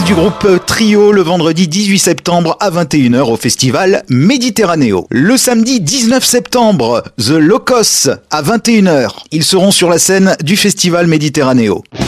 reprise du groupe Trio le vendredi 18 septembre à 21h au festival Méditerranéo. Le samedi 19 septembre, The Locos à 21h. Ils seront sur la scène du festival Méditerranéo.